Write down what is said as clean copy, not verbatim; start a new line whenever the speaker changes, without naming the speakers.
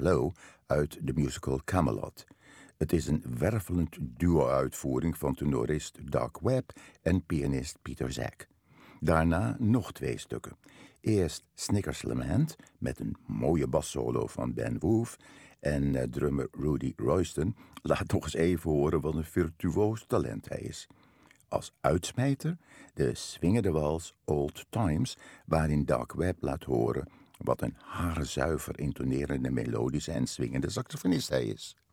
Lowe uit de musical Camelot. Het is een wervelend duo-uitvoering van tenorist Doc Webb en pianist Peter Zak. Daarna nog 2 stukken. Eerst Snickers Lament met een mooie bassolo van Ben Woof en drummer Rudy Royston laat nog eens even horen wat een virtuoos talent hij is. Als uitsmijter de swingende wals Old Times, waarin Doc Webb laat horen wat een haarzuiver intonerende melodische en swingende saxofonist hij is.